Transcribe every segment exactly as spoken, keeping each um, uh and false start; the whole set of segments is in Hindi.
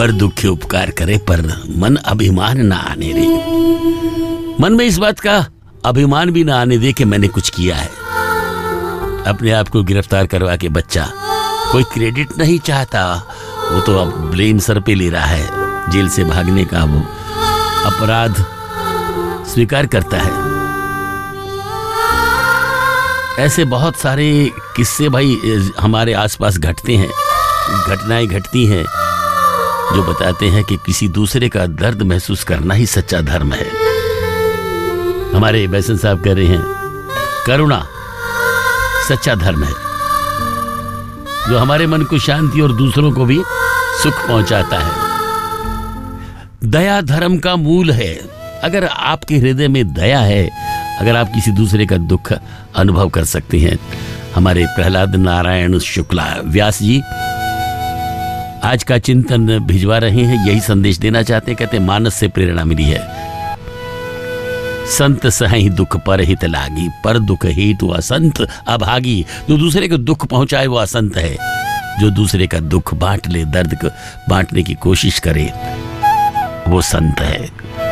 पर दुखे उपकार करे पर मन अभिमान ना आने रे। मन में इस बात का अभिमान भी ना आने दे कि मैंने कुछ किया है। अपने आप को गिरफ्तार करवा के बच्चा कोई क्रेडिट नहीं चाहता, वो तो अब ब्लेम सर पे ले रहा है। जेल से भागने का वो अपराध स्वीकार करता है। ऐसे बहुत सारे किस्से भाई हमारे आसपास घटते हैं, घटनाएं घटती हैं जो बताते हैं कि किसी दूसरे का दर्द महसूस करना ही सच्चा धर्म है। हमारे बैसन साहब कह रहे हैं करुणा सच्चा धर्म है, जो हमारे मन को शांति और दूसरों को भी सुख पहुंचाता है। दया धर्म का मूल है। अगर आपके हृदय में दया है, अगर आप किसी दूसरे का दुख अनुभव कर सकते हैं। हमारे प्रहलाद नारायण शुक्ला व्यास जी आज का चिंतन भिजवा रहे हैं, यही संदेश देना चाहते हैं। कहते हैं मानस से प्रेरणा मिली है। संत सही दुख पर हित लागी, पर दुख हेतु असंत अभागी। जो दूसरे को दुख पहुंचाए वो असंत है, जो दूसरे का दुख बांट ले, दर्द को बांटने की कोशिश करे वो संत है।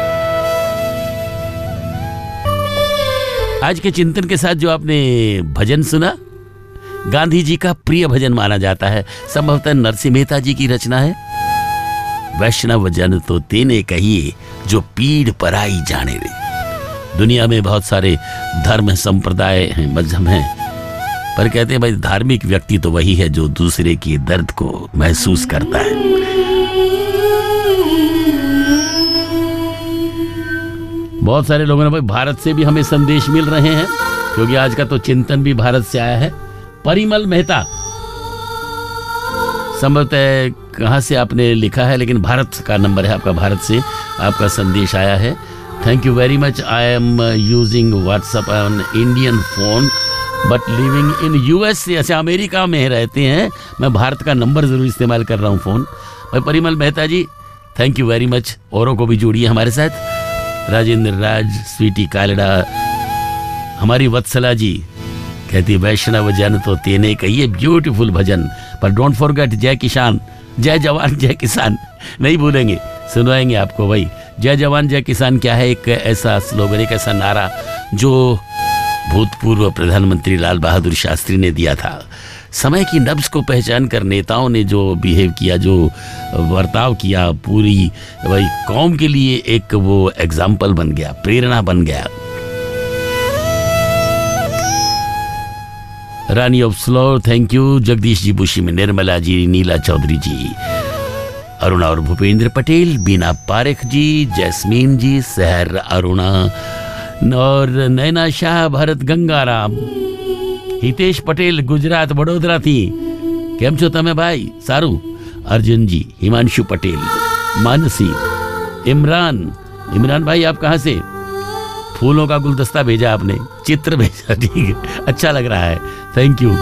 आज के चिंतन के साथ जो आपने भजन सुना, गांधी जी का प्रिय भजन माना जाता है। संभवतः नरसिंह मेहता जी की रचना है। वैष्णव जन तो तेने कहिए, जो पीड़ पराई जाने रे। दुनिया में बहुत सारे धर्म संप्रदाय हैं, मजहब हैं, पर कहते हैं भाई धार्मिक व्यक्ति तो वही है जो दूसरे के दर्द को महसूस करता है। बहुत सारे लोगों ने भाई भारत से भी हमें संदेश मिल रहे हैं, क्योंकि आज का तो चिंतन भी भारत से आया है। परिमल मेहता, संभवतः कहां से आपने लिखा है, लेकिन भारत का नंबर है आपका, भारत से आपका संदेश आया है। Thank you very much. I am using WhatsApp on Indian phone but living in US. ऐसे अमेरिका में रहते हैं, मैं भारत का नंबर जरूर इस्तेमाल कर रहा हूँ फोन। भाई परिमल मेहता जी थैंक यू वेरी मच। औरों को भी जोड़िए हमारे साथ। राजेंद्र राज, स्वीटी कालड़ा, हमारी वत्सला जी कहती वैष्णव जन तो तेने कहिए, ब्यूटीफुल भजन। पर डोंट फॉरगेट जय किसान, जय जवान जय किसान नहीं भूलेंगे, सुनवाएंगे आपको। भाई जय जवान जय किसान क्या है? एक ऐसा स्लोगन, एक ऐसा नारा जो भूतपूर्व प्रधानमंत्री लाल बहादुर शास्त्री ने दिया था। समय की नब्ज को पहचान कर नेताओं ने जो बिहेव किया, जो बर्ताव किया, पूरी भाई कौम के लिए एक वो एग्जाम्पल बन गया, प्रेरणा बन गया। रानी of स्लोर thank you. Jagdish ji बुशी में, निर्मला जी, नीला चौधरी जी, अरुणा और भूपेंद्र पटेल, बीना पारेख जी, जैस्मीन जी, सहर अरुणा और नैना शाह, भरत गंगाराम, हितेश पटेल गुजरात वडोदरा थी। केम छो तमे भाई? सारू। अर्जुन जी, हिमांशु पटेल, मानसी, इमरान। इमरान भाई आप कहाँ से? फूलों का गुलदस्ता भेजा आपने, चित्र भेजा, ठीक है, अच्छा लग रहा है, थैंक यू।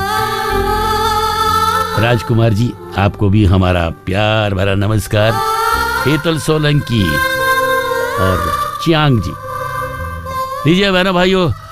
राजकुमार जी आपको भी हमारा प्यार भरा नमस्कार। हेतल सोलंकी और चियांग जी, लीजिए बहनों भाइयों